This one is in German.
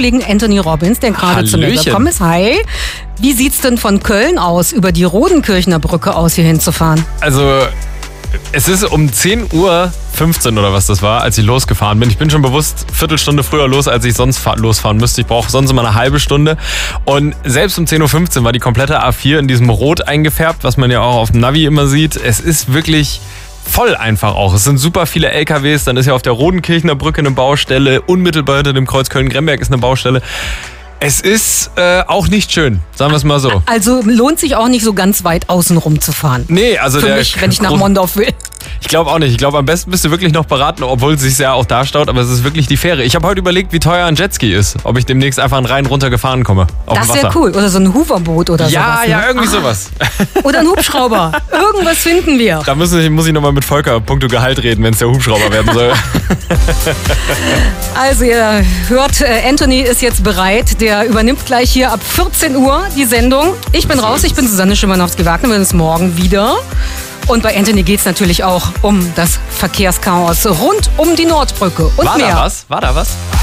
Kollegen Anthony Robbins, der gerade zu mir gekommen ist. Hi. Wie sieht's denn von Köln aus, über die Rodenkirchner Brücke aus hier hinzufahren? Also, es ist um 10:15 Uhr oder was das war, als ich losgefahren bin. Ich bin schon bewusst Viertelstunde früher los, als ich sonst losfahren müsste. Ich brauche sonst immer eine halbe Stunde. Und selbst um 10:15 Uhr war die komplette A4 in diesem Rot eingefärbt, was man ja auch auf dem Navi immer sieht. Es ist wirklich voll einfach auch. Es sind super viele LKWs. Dann ist ja auf der Rodenkirchner Brücke eine Baustelle. Unmittelbar hinter dem Kreuz Köln-Gremberg ist eine Baustelle. Es ist auch nicht schön, sagen wir es mal so. Also lohnt sich auch nicht so ganz weit außen rum zu fahren. Nee, also für mich, wenn ich nach Mondorf will. Ich glaube auch nicht. Ich glaube, am besten bist du wirklich noch beraten, obwohl es sich ja auch darstaut, aber es ist wirklich die Fähre. Ich habe heute überlegt, wie teuer ein Jetski ist. Ob ich demnächst einfach einen Rhein runter gefahren komme. Das wäre cool. Oder so ein Hooverboot oder sowas. Ja, irgendwie sowas. Oder ein Hubschrauber. Irgendwas finden wir. Da muss ich nochmal mit Volker puncto Gehalt reden, wenn es der Hubschrauber werden soll. Also ihr hört, Anthony ist jetzt bereit. Der übernimmt gleich hier ab 14 Uhr die Sendung. Ich bin raus, ich bin Susanne Schimanowski-Wagner. Wir sehen uns morgen wieder. Und bei Anthony geht es natürlich auch um das Verkehrschaos rund um die Nordbrücke und mehr. War da was?